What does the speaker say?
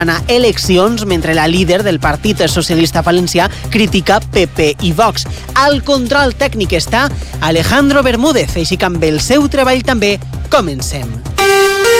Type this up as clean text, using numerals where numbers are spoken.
eleccions, mentre la líder del Partit Socialista Valencià critica PP i Vox. Al control tècnic està Alejandro Bermúdez, així que amb el seu treball també comencem.